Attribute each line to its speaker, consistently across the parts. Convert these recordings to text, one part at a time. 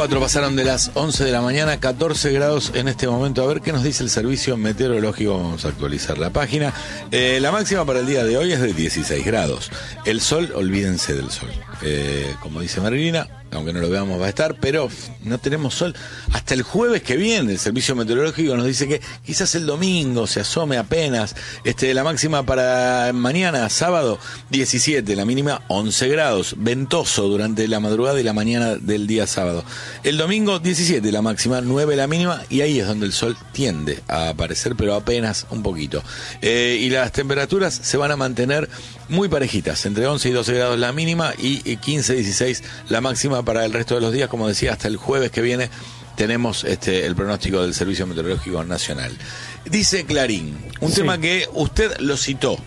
Speaker 1: 4 pasaron de las 11 de la mañana, 14 grados en este momento. A ver qué nos dice el servicio meteorológico. Vamos a actualizar la página. La máxima para el día de hoy es de 16 grados. El sol, olvídense del sol. Como dice Marilina, aunque no lo veamos va a estar, pero no tenemos sol hasta el jueves que viene. El servicio meteorológico nos dice que quizás el domingo se asome apenas. La máxima para mañana, sábado, 17, la mínima 11 grados, ventoso durante la madrugada y la mañana del día sábado. El domingo 17, la máxima, 9 la mínima, y ahí es donde el sol tiende a aparecer, pero apenas un poquito. Y las temperaturas se van a mantener muy parejitas, entre 11 y 12 grados la mínima y 15, 16 la máxima para el resto de los días. Como decía, hasta el jueves que viene tenemos el pronóstico del Servicio Meteorológico Nacional. Dice Clarín, un tema que usted lo citó.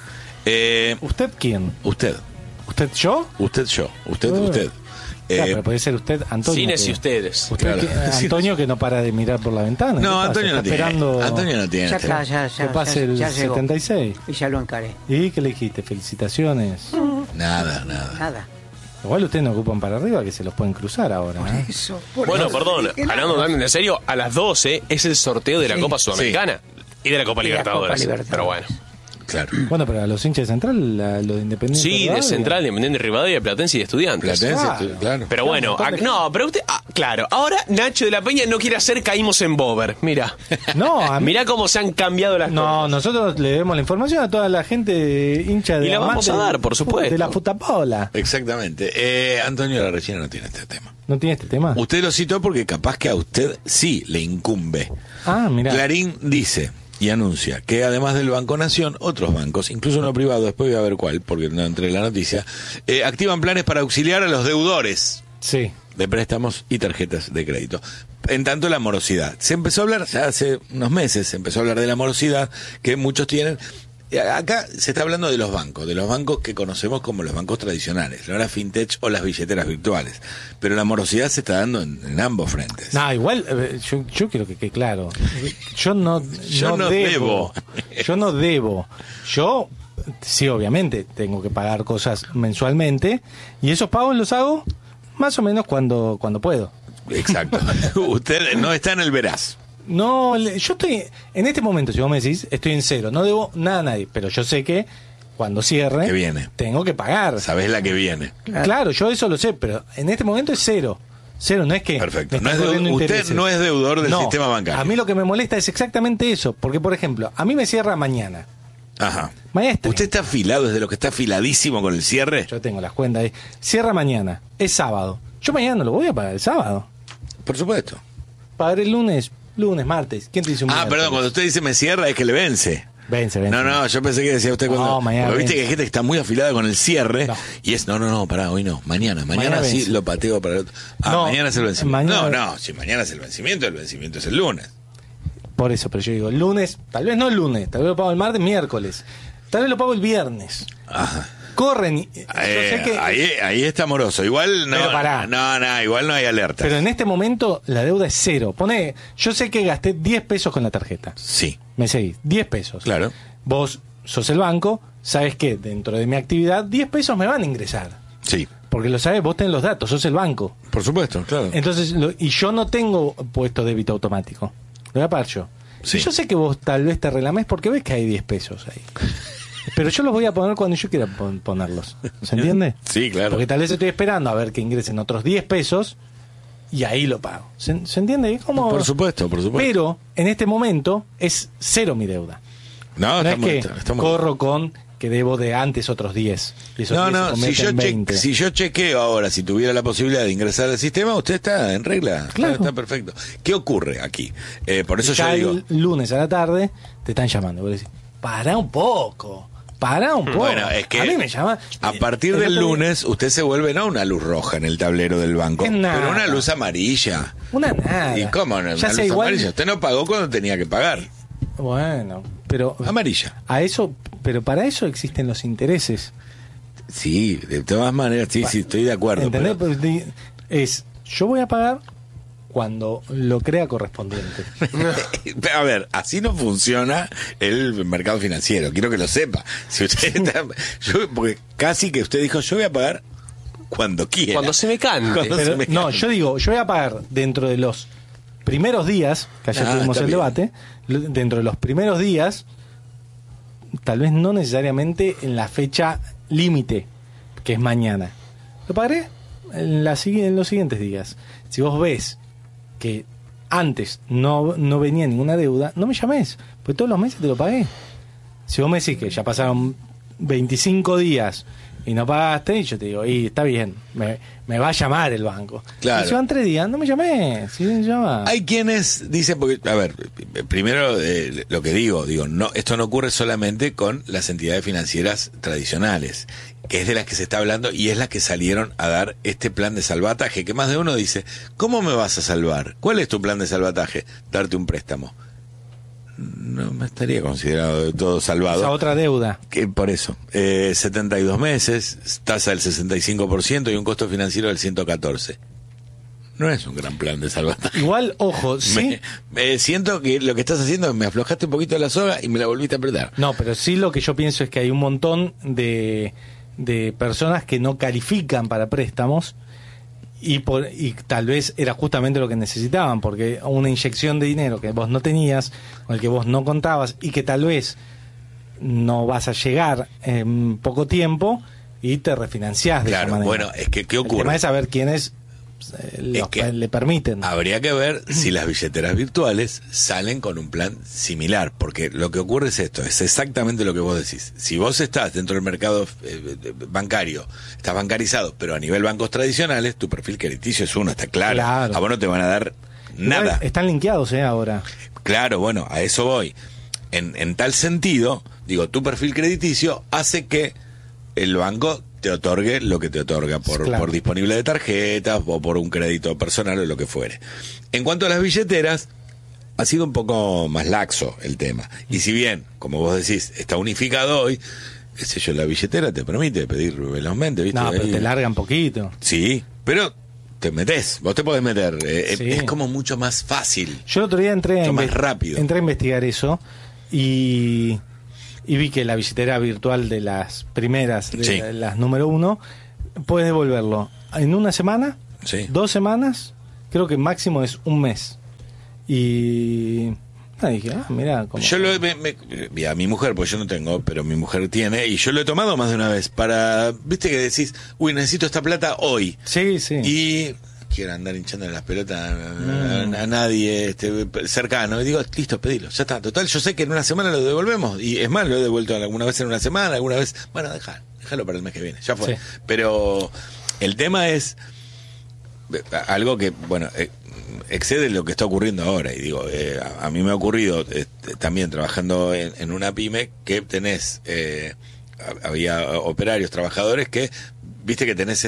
Speaker 2: ¿Usted quién?
Speaker 1: Usted.
Speaker 2: ¿Usted yo?
Speaker 1: Usted yo. Usted.
Speaker 2: Claro, pero puede ser usted, Antonio.
Speaker 3: Cines y ustedes.
Speaker 2: Usted
Speaker 1: Claro.
Speaker 2: Antonio, que no para de mirar por la ventana.
Speaker 1: No,
Speaker 2: ¿Qué
Speaker 1: Antonio
Speaker 2: pasa?
Speaker 1: no
Speaker 2: ¿Está
Speaker 1: tiene.
Speaker 2: esperando
Speaker 1: Antonio no tiene.
Speaker 4: Ya está, ya
Speaker 2: que pase el
Speaker 4: llegó.
Speaker 2: 76?
Speaker 4: Y ya lo encaré.
Speaker 2: ¿Y qué le dijiste? Felicitaciones.
Speaker 1: Nada.
Speaker 4: Nada.
Speaker 2: Igual ustedes no ocupan para arriba, que se los pueden cruzar ahora. ¿eh?
Speaker 4: Eso.
Speaker 3: Bueno, perdón, hablando totalmente en serio, a las 12 es el sorteo de la
Speaker 4: Sí.
Speaker 3: Copa Sudamericana y de la Copa
Speaker 4: Y la
Speaker 3: Libertadores.
Speaker 4: Copa Libertadores.
Speaker 3: Pero bueno.
Speaker 1: Claro.
Speaker 2: Bueno, pero a los hinchas de Central, los de Independiente.
Speaker 3: Sí, de
Speaker 2: Rivadavia.
Speaker 3: Central, de Independiente Rivadavia, Platense y de Estudiantes.
Speaker 1: Platense, claro.
Speaker 3: Pero bueno, no, pero usted, claro, ahora Nacho de la Peña no quiere hacer Caímos en Bober. Mira.
Speaker 2: No, a mí.
Speaker 3: Mirá cómo se han cambiado las
Speaker 2: No,
Speaker 3: cosas.
Speaker 2: nosotros le demos la información a toda la gente hincha de
Speaker 3: Y la vamos
Speaker 2: amante
Speaker 3: a dar, por supuesto.
Speaker 2: de la futapola.
Speaker 1: Exactamente. Antonio Larrechina no tiene este tema.
Speaker 2: ¿No tiene este tema?
Speaker 1: Usted lo citó porque capaz que a usted sí le incumbe.
Speaker 2: Ah, mira.
Speaker 1: Clarín dice y anuncia que además del Banco Nación, otros bancos, incluso uno privado, después voy a ver cuál, porque no entré en la noticia, activan planes para auxiliar a los deudores
Speaker 2: Sí.
Speaker 1: de préstamos y tarjetas de crédito. En tanto, la morosidad. Se empezó a hablar, ya hace unos meses, se empezó a hablar de la morosidad que muchos tienen. Acá se está hablando de los bancos que conocemos como los bancos tradicionales, no las fintech o las billeteras virtuales. Pero la morosidad se está dando en ambos frentes.
Speaker 2: No, igual, yo quiero que quede claro. Yo no
Speaker 1: debo.
Speaker 2: Yo no debo. Yo, sí, obviamente, tengo que pagar cosas mensualmente y esos pagos los hago más o menos cuando puedo.
Speaker 1: Exacto. Usted no está en el veraz.
Speaker 2: No, yo estoy, en este momento, si vos me decís, estoy en cero, no debo nada a nadie, pero yo sé que cuando cierre,
Speaker 1: Que viene.
Speaker 2: tengo que pagar.
Speaker 1: Sabés la que viene.
Speaker 2: Claro, yo eso lo sé, pero en este momento es cero. Cero, no es que...
Speaker 1: Perfecto.
Speaker 2: me están corriendo
Speaker 1: Usted
Speaker 2: intereses.
Speaker 1: no es deudor del
Speaker 2: No,
Speaker 1: sistema bancario.
Speaker 2: A mí lo que me molesta es exactamente eso, porque por ejemplo, a mí me cierra mañana.
Speaker 1: Ajá.
Speaker 2: Mañana
Speaker 1: ¿Usted está afilado, es de lo que está afiladísimo con el cierre?
Speaker 2: Yo tengo las cuentas ahí. Cierra mañana, es sábado. Yo mañana no lo voy a pagar el sábado.
Speaker 1: Por supuesto.
Speaker 2: Pagaré el lunes, martes. ¿Quién te dice un
Speaker 1: Ah,
Speaker 2: miércoles?
Speaker 1: perdón, cuando usted dice me cierra es que le vence.
Speaker 2: Vence.
Speaker 1: No, yo pensé que decía usted cuando...
Speaker 2: No, mañana
Speaker 1: porque viste
Speaker 2: vence.
Speaker 1: que hay gente que está muy afilada con el cierre
Speaker 2: No.
Speaker 1: y es, no, pará, hoy no, mañana
Speaker 2: Mañana
Speaker 1: sí
Speaker 2: vence.
Speaker 1: lo pateo para el otro. Ah,
Speaker 2: No,
Speaker 1: mañana es el vencimiento.
Speaker 2: mañana-
Speaker 1: No, si mañana es el vencimiento es el lunes.
Speaker 2: Por eso, pero yo digo, el lunes, tal vez no el lunes, tal vez lo pago el martes, miércoles. Tal vez lo pago el viernes.
Speaker 1: Ajá.
Speaker 2: Corren. Yo sé que,
Speaker 1: Ahí está amoroso. Igual no,
Speaker 2: Pero pará.
Speaker 1: no, igual no hay alerta.
Speaker 2: pero en este momento la deuda es cero. Yo sé que gasté 10 pesos con la tarjeta.
Speaker 1: Sí,
Speaker 2: Me seguís, 10 pesos.
Speaker 1: claro.
Speaker 2: Vos sos el banco, sabes que dentro de mi actividad 10 pesos me van a ingresar.
Speaker 1: Sí,
Speaker 2: Porque lo sabes, vos tenés los datos, sos el banco.
Speaker 1: por supuesto, claro.
Speaker 2: Entonces, y yo no tengo puesto débito automático. Lo voy a pagar yo.
Speaker 1: Sí.
Speaker 2: Y yo sé que vos tal vez te reclamés porque ves que hay 10 pesos ahí. Pero yo los voy a poner cuando yo quiera ponerlos. ¿Se entiende?
Speaker 1: Sí, claro.
Speaker 2: Porque tal vez estoy esperando a ver que ingresen otros 10 pesos y ahí lo pago. ¿Se entiende? Es como...
Speaker 1: Por supuesto.
Speaker 2: Pero en este momento es cero mi deuda.
Speaker 1: No,
Speaker 2: No es
Speaker 1: estamos,
Speaker 2: que
Speaker 1: estamos-
Speaker 2: corro con que debo de antes otros 10. Y esos 10 se
Speaker 1: No,
Speaker 2: convierten en 20.
Speaker 1: si yo chequeo ahora, si tuviera la posibilidad de ingresar al sistema, usted está en regla.
Speaker 2: Claro.
Speaker 1: Está perfecto. ¿Qué ocurre aquí? Por eso
Speaker 2: Ya
Speaker 1: yo digo...
Speaker 2: el lunes a la tarde te están llamando. Vos decís, pará un poco.
Speaker 1: Bueno, es que
Speaker 2: a mí me llama.
Speaker 1: a partir del lunes usted se vuelve no una luz roja en el tablero del banco,
Speaker 2: Es nada.
Speaker 1: pero una luz amarilla.
Speaker 2: Una nada.
Speaker 1: ¿Y cómo no? Una
Speaker 2: Ya
Speaker 1: luz
Speaker 2: sea igual.
Speaker 1: amarilla. Usted no pagó cuando tenía que pagar.
Speaker 2: Bueno, pero
Speaker 1: Amarilla.
Speaker 2: pero para eso existen los intereses.
Speaker 1: Sí, de todas maneras, sí, estoy de acuerdo.
Speaker 2: ¿Entendés?
Speaker 1: pero-
Speaker 2: Pues, yo voy a pagar cuando lo crea correspondiente.
Speaker 1: A ver, así no funciona el mercado financiero. Quiero que lo sepa. Si usted porque casi que usted dijo, yo voy a pagar cuando quiera.
Speaker 3: Cuando se me cante.
Speaker 1: Cuando se me
Speaker 2: No,
Speaker 1: cante.
Speaker 2: yo digo, yo voy a pagar dentro de los primeros días, que ayer tuvimos
Speaker 1: está
Speaker 2: el
Speaker 1: bien.
Speaker 2: debate, dentro de los primeros días, tal vez no necesariamente en la fecha límite, que es mañana. Lo pagaré en los siguientes días. Si vos ves que antes no venía ninguna deuda, no me llames, porque todos los meses te lo pagué. Si vos me decís que ya pasaron 25 días y no pagaste, y yo te digo, y está bien, me va a llamar el banco.
Speaker 1: Claro.
Speaker 2: Y si van 3 días, no me llamé, si me llama.
Speaker 1: Hay quienes dicen, porque, a ver, primero lo que digo, no, esto no ocurre solamente con las entidades financieras tradicionales, que es de las que se está hablando y es las que salieron a dar este plan de salvataje, que más de uno dice, ¿cómo me vas a salvar? ¿Cuál es tu plan de salvataje? Darte un préstamo. No me estaría considerado de todo salvado.
Speaker 2: Esa otra deuda.
Speaker 1: Que por eso, 72 meses, tasa del 65% y un costo financiero del 114%. No es un gran plan de salvataje.
Speaker 2: Igual, ojo, sí.
Speaker 1: Me siento que lo que estás haciendo es me aflojaste un poquito la soga y me la volviste a apretar.
Speaker 2: No, pero sí lo que yo pienso es que hay un montón de personas que no califican para préstamos y tal vez era justamente lo que necesitaban, porque una inyección de dinero que vos no tenías, con el que vos no contabas y que tal vez no vas a llegar en poco tiempo y te refinanciás de esa
Speaker 1: Claro,
Speaker 2: manera.
Speaker 1: bueno, es que ¿qué ocurre?
Speaker 2: El tema es saber quiénes
Speaker 1: que
Speaker 2: le permiten.
Speaker 1: Habría que ver si las billeteras virtuales salen con un plan similar, porque lo que ocurre es esto, es exactamente lo que vos decís. Si vos estás dentro del mercado bancario, estás bancarizado, pero a nivel bancos tradicionales, tu perfil crediticio es uno, está claro.
Speaker 2: Claro.
Speaker 1: A vos no te van a dar nada.
Speaker 2: Igual están linkeados ahora.
Speaker 1: Claro, bueno, a eso voy. En tal sentido, digo, tu perfil crediticio hace que el banco te otorgue lo que te otorga por disponible de tarjetas o por un crédito personal o lo que fuere. En cuanto a las billeteras, ha sido un poco más laxo el tema. Y si bien, como vos decís, está unificado hoy, qué sé yo, la billetera te permite pedir velozmente, ¿viste?
Speaker 2: No, pero
Speaker 1: Ahí.
Speaker 2: te largan poquito.
Speaker 1: Sí, pero te metés, vos te podés meter.
Speaker 2: Sí.
Speaker 1: Es como mucho más fácil.
Speaker 2: Yo el otro día entré
Speaker 1: Más rápido.
Speaker 2: entré a investigar eso y vi que la billetera virtual de las primeras,
Speaker 1: Sí.
Speaker 2: las número 1, puedes devolverlo en una semana,
Speaker 1: Sí.
Speaker 2: 2 semanas, creo que máximo es un mes. Y dije, mira, como...
Speaker 1: Yo vi a mi mujer, pues yo no tengo, pero mi mujer tiene, y yo lo he tomado más de una vez para, viste que decís, uy, necesito esta plata hoy.
Speaker 2: Sí, sí.
Speaker 1: Y quiero andar hinchando las pelotas a nadie cercano. Y digo, listo, pedilo, ya está. Total, yo sé que en una semana lo devolvemos. Y es más, lo he devuelto alguna vez en una semana, alguna vez. Bueno, déjalo para el mes que viene, ya fue.
Speaker 2: Sí.
Speaker 1: Pero el tema es algo que, bueno, excede lo que está ocurriendo ahora. Y digo, a mí me ha ocurrido también trabajando en una pyme que tenés, había operarios, trabajadores que, viste que tenés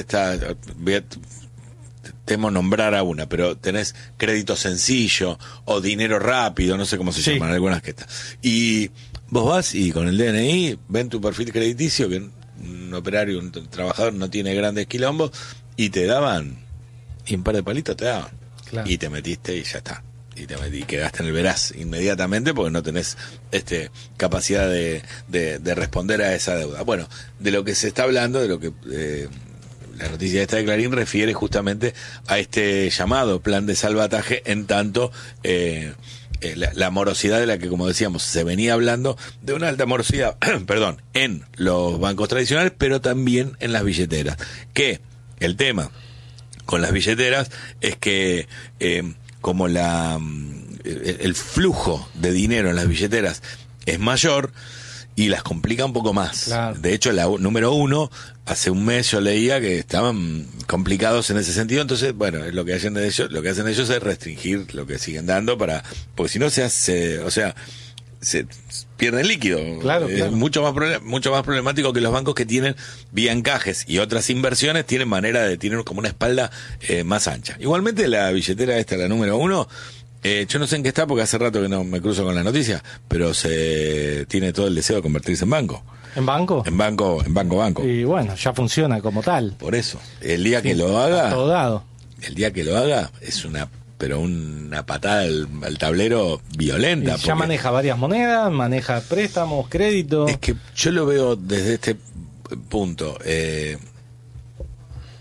Speaker 1: temo nombrar a una, pero tenés crédito sencillo o dinero rápido, no sé cómo se llaman, algunas que están. Y vos vas y con el DNI ven tu perfil crediticio, que un operario, un trabajador no tiene grandes quilombos, y te daban, y un par de palitos te daban.
Speaker 2: Claro.
Speaker 1: Y te metiste y ya está. Y quedaste en el veraz inmediatamente porque no tenés capacidad de responder a esa deuda. Bueno, de lo que se está hablando, de lo que la noticia esta de Clarín refiere justamente a este llamado plan de salvataje, en tanto la morosidad de la que, como decíamos, se venía hablando, de una alta morosidad, perdón, en los bancos tradicionales, pero también en las billeteras. Que el tema con las billeteras es que como el flujo de dinero en las billeteras es mayor y las complica un poco más.
Speaker 2: Claro.
Speaker 1: De hecho, la número 1, hace un mes yo leía que estaban complicados en ese sentido. Entonces, bueno, lo que hacen ellos es restringir lo que siguen dando porque si no se pierden líquido.
Speaker 2: Claro,
Speaker 1: Es
Speaker 2: claro.
Speaker 1: mucho más problemático que los bancos que tienen vía encajes y otras inversiones tienen manera de tener como una espalda más ancha. Igualmente la billetera esta, la número 1, yo no sé en qué está porque hace rato que no me cruzo con la noticia, pero se tiene todo el deseo de convertirse en banco.
Speaker 2: ¿En banco?
Speaker 1: En banco.
Speaker 2: Y bueno, ya funciona como tal.
Speaker 1: Por eso, el día que
Speaker 2: Sí,
Speaker 1: lo haga,
Speaker 2: todo dado.
Speaker 1: es una patada al tablero violenta.
Speaker 2: Y ya
Speaker 1: porque
Speaker 2: maneja varias monedas, maneja préstamos, crédito.
Speaker 1: es que yo lo veo desde este punto.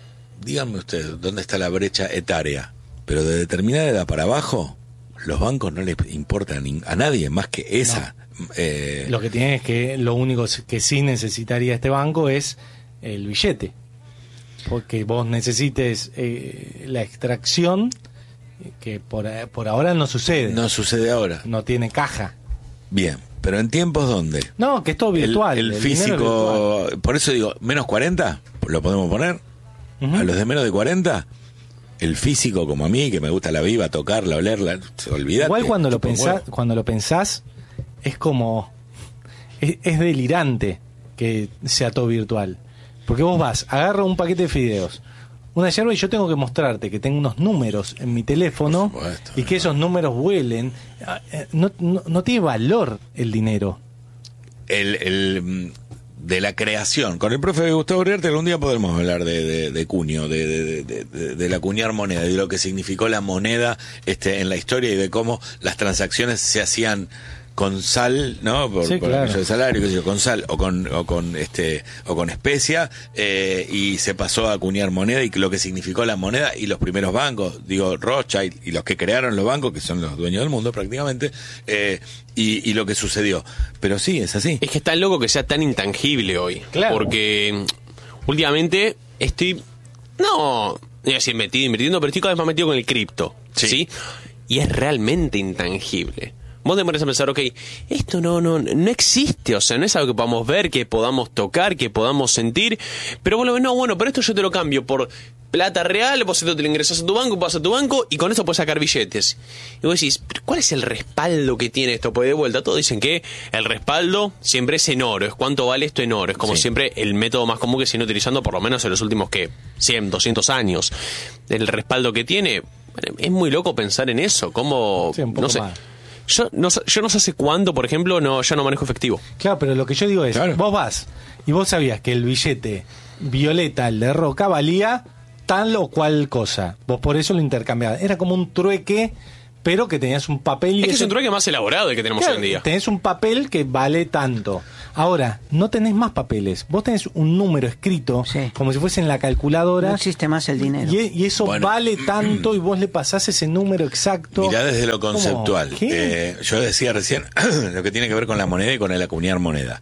Speaker 1: díganme ustedes, ¿dónde está la brecha etaria? Pero de determinada edad para abajo, los bancos no les importan a nadie más que esa. No.
Speaker 2: Lo que tiene es que lo único que sí necesitaría este banco es el billete. Porque vos necesites la extracción, que por ahora no sucede.
Speaker 1: No sucede ahora.
Speaker 2: No tiene caja.
Speaker 1: Bien, pero en tiempos donde...
Speaker 2: No, que es todo virtual.
Speaker 1: El físico... Virtual. Por eso digo, menos 40, ¿lo podemos poner? A los de menos de 40... El físico, como a mí, que me gusta la viva, tocarla, olerla, olvídate.
Speaker 2: Igual cuando lo pensás, es como... Es delirante que sea todo virtual. Porque vos vas, agarro un paquete de fideos, una yerba, y yo tengo que mostrarte que tengo unos números en mi teléfono, y que esos números vuelen. No tiene valor el dinero. De la creación. Con el profe Gustavo Uriarte algún día podremos hablar de cuño, de la acuñar moneda, de lo que significó la moneda en la historia y de cómo las transacciones se hacían con sal, ¿no? Por el precio de salario, qué sé yo, con sal o con especia, y se pasó a acuñar moneda, y lo que significó la moneda y los primeros bancos, digo, Rothschild y los que crearon los bancos, que son los dueños del mundo prácticamente, y lo que sucedió. Pero sí, es así.
Speaker 3: Es que está loco que sea tan intangible hoy.
Speaker 2: Claro.
Speaker 3: Porque últimamente estoy, no voy a decir invirtiendo, pero estoy cada vez más metido con el cripto, ¿sí? Y es realmente intangible. Vos te pones a pensar, ok, esto no existe, o sea, no es algo que podamos ver, que podamos tocar, que podamos sentir, pero vos lo ves, no, bueno, pero esto yo te lo cambio por plata real, vos esto te lo ingresás a tu banco, vas a tu banco, y con esto puedes sacar billetes. Y vos decís, ¿pero cuál es el respaldo que tiene esto? Pues de vuelta, todos dicen que el respaldo siempre es en oro, es cuánto vale esto en oro, es como siempre el método más común que se viene utilizando por lo menos en los últimos, 100, 200 años. El respaldo que tiene, es muy loco pensar en eso, como, no sé...
Speaker 2: Más.
Speaker 3: Yo no sé hace cuándo, por ejemplo, ya no manejo efectivo.
Speaker 2: Claro, pero lo que yo digo es,
Speaker 1: claro,
Speaker 2: vos vas y vos sabías que el billete violeta, el de Roca, valía tal o cual cosa. Vos por eso lo intercambiabas. Era como un trueque, pero que tenías un papel...
Speaker 3: Es que es un trueque más elaborado el que tenemos hoy en día.
Speaker 2: Tenés un papel que vale tanto. Ahora, no tenés más papeles. Vos tenés un número escrito, como si fuese en la calculadora.
Speaker 4: No existe más el dinero.
Speaker 2: Y eso vale tanto, y vos le pasás ese número exacto.
Speaker 1: Mirá desde lo conceptual. Yo decía recién lo que tiene que ver con la moneda y con el acuñar moneda.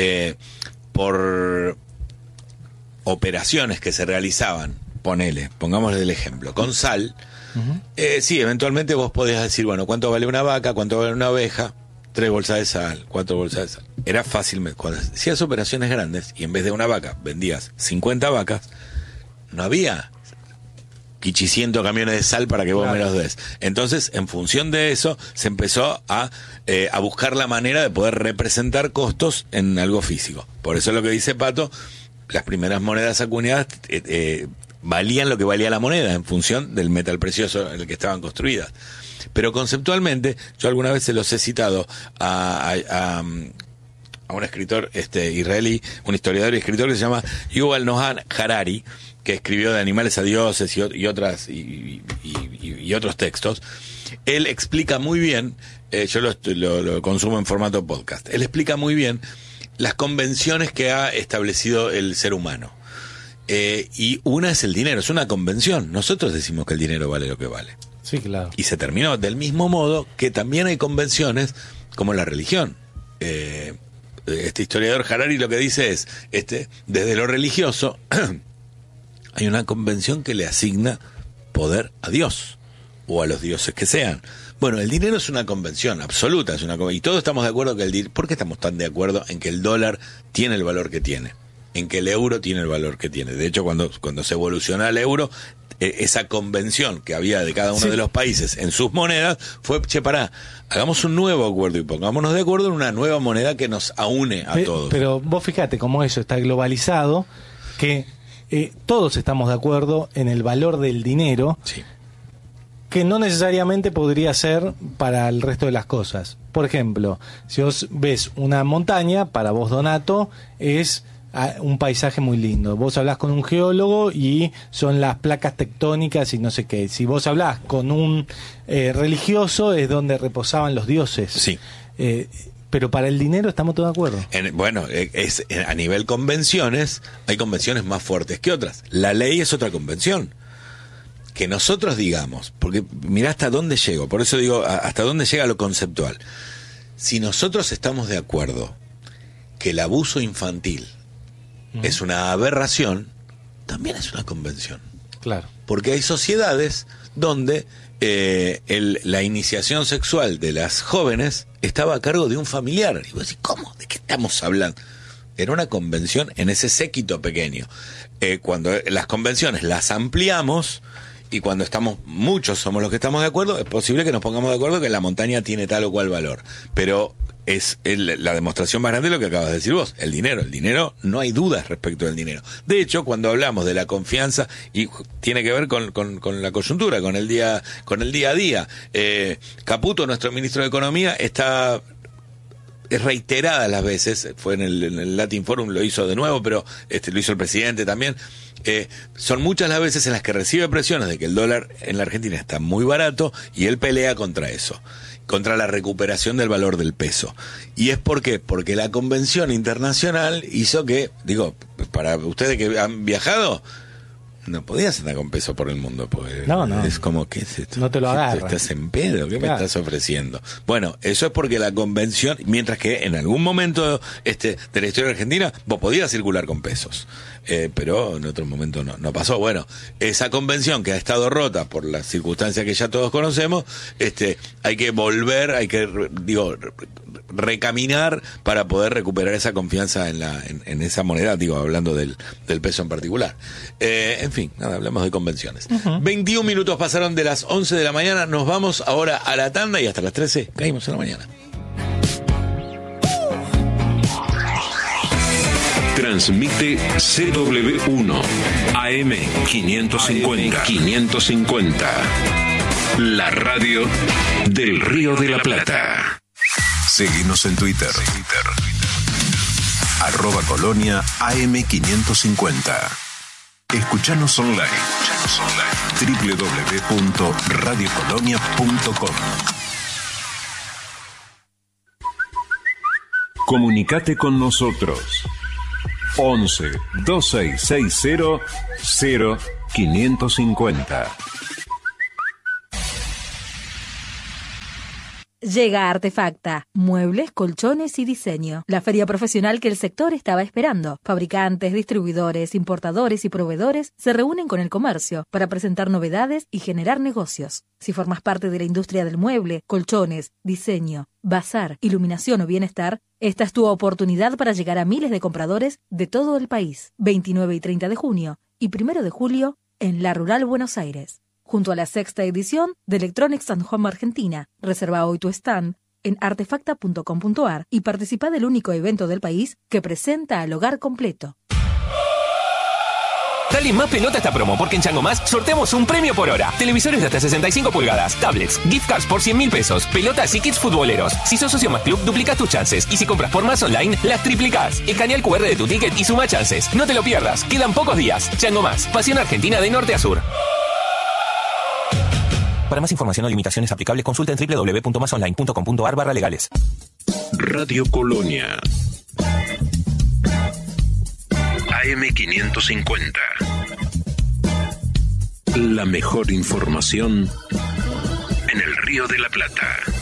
Speaker 1: Por operaciones que se realizaban, pongámosle el ejemplo, con sal, sí, eventualmente vos podías decir, bueno, ¿cuánto vale una vaca? ¿Cuánto vale una oveja? 3 bolsas de sal, 4 bolsas de sal. Era fácil. Cuando hacías operaciones grandes y en vez de una vaca vendías 50 vacas, no había 500 camiones de sal para que vos me los des. Entonces, en función de eso, se empezó a buscar la manera de poder representar costos en algo físico. Por eso es lo que dice Pato, las primeras monedas acuñadas valían lo que valía la moneda en función del metal precioso en el que estaban construidas. Pero conceptualmente, yo alguna vez se los he citado a un escritor israelí, un historiador y escritor que se llama Yuval Noah Harari, que escribió De animales a dioses y otros textos. Él explica muy bien, yo lo consumo en formato podcast, él explica muy bien las convenciones que ha establecido el ser humano. Y una es el dinero, es una convención. Nosotros decimos que el dinero vale lo que vale.
Speaker 2: Sí, claro.
Speaker 1: Y se terminó del mismo modo que también hay convenciones como la religión. Este historiador Harari lo que dice es, desde lo religioso hay una convención que le asigna poder a Dios o a los dioses que sean. Bueno, el dinero es una convención absoluta, y todos estamos de acuerdo que ¿por qué estamos tan de acuerdo en que el dólar tiene el valor que tiene? En que el euro tiene el valor que tiene. De hecho, cuando se evoluciona el euro, esa convención que había de cada uno de los países en sus monedas fue, hagamos un nuevo acuerdo y pongámonos de acuerdo en una nueva moneda que nos aúne a todos.
Speaker 2: Pero vos fíjate cómo eso está globalizado, que todos estamos de acuerdo en el valor del dinero, que no necesariamente podría ser para el resto de las cosas. Por ejemplo, si vos ves una montaña, para vos, Donato, es un paisaje muy lindo. Vos hablás con un geólogo y son las placas tectónicas y no sé qué. Si vos hablás con un religioso, es donde reposaban los dioses.
Speaker 1: Sí.
Speaker 2: Pero para el dinero estamos todos de acuerdo.
Speaker 1: A nivel convenciones, hay convenciones más fuertes que otras. La ley es otra convención. Que nosotros digamos, porque mirá hasta dónde llego, por eso digo, hasta dónde llega lo conceptual. Si nosotros estamos de acuerdo que el abuso infantil es una aberración, también es una convención.
Speaker 2: Claro.
Speaker 1: Porque hay sociedades donde la iniciación sexual de las jóvenes estaba a cargo de un familiar. Y vos decís, ¿cómo? ¿De qué estamos hablando? Era una convención en ese séquito pequeño. Cuando las convenciones las ampliamos y cuando muchos somos los que estamos de acuerdo, es posible que nos pongamos de acuerdo que la montaña tiene tal o cual valor. Pero es la demostración más grande de lo que acabas de decir vos, el dinero. El dinero, no hay dudas respecto del dinero. De hecho, cuando hablamos de la confianza, y tiene que ver con la coyuntura, con el día a día, Caputo, nuestro ministro de Economía, es reiteradas las veces, fue en el Latin Forum, lo hizo de nuevo, pero lo hizo el presidente también. Son muchas las veces en las que recibe presiones de que el dólar en la Argentina está muy barato y él pelea contra eso, contra la recuperación del valor del peso. ¿Y es por qué? Porque la convención internacional hizo que, para ustedes que han viajado, no podías andar con peso por el mundo, porque
Speaker 2: no.
Speaker 1: Es como, ¿qué es esto?
Speaker 2: No te lo agarras.
Speaker 1: ¿Estás en pedo? ¿Qué
Speaker 2: Claro.
Speaker 1: me estás ofreciendo? Bueno, eso es porque la convención, mientras que en algún momento de la historia argentina, vos podías circular con pesos, pero en otro momento no pasó. Bueno, esa convención que ha estado rota por las circunstancias que ya todos conocemos, hay que volver, recaminar para poder recuperar esa confianza en esa moneda, hablando del peso en particular. En fin, nada, hablamos de convenciones. 21 minutos pasaron de las 11 de la mañana, nos vamos ahora a la tanda y hasta las 13 caímos en la mañana.
Speaker 4: Transmite CW1 AM550. La radio del Río de la Plata. Seguinos en Twitter. @Colonia AM550. Escuchanos online. www.radiocolonia.com. Comunicate con nosotros. 11 2660 0550.
Speaker 5: Llega Artefacta, muebles, colchones y diseño. La feria profesional que el sector estaba esperando. Fabricantes, distribuidores, importadores y proveedores se reúnen con el comercio para presentar novedades y generar negocios. Si formas parte de la industria del mueble, colchones, diseño, bazar, iluminación o bienestar, esta es tu oportunidad para llegar a miles de compradores de todo el país. 29 y 30 de junio y 1 de julio en La Rural, Buenos Aires. Junto a la 6ª edición de Electronics and Home Argentina. Reserva hoy tu stand en artefacta.com.ar y participa del único evento del país que presenta al hogar completo.
Speaker 6: Dale más pelota a esta promo, porque en Chango Más sorteamos un premio por hora. Televisores de hasta 65 pulgadas, tablets, gift cards por 100.000 pesos, pelotas y kits futboleros. Si sos socio Más Club, duplicás tus chances. Y si compras por Más Online, las triplicás. Escanea el QR de tu ticket y suma chances. No te lo pierdas, quedan pocos días. Chango Más, pasión argentina de norte a sur. Para más información o limitaciones aplicables, consulta en www.masonline.com.ar/legales.
Speaker 4: Radio Colonia AM550. La mejor información en el Río de la Plata.